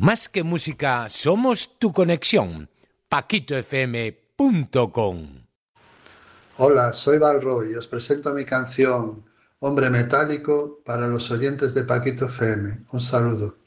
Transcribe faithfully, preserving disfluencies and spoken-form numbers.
Más que música, somos tu conexión. paquito f m punto com. Hola, soy Valroy y os presento mi canción Hombre Metálico para los oyentes de Paquito F M. Un saludo.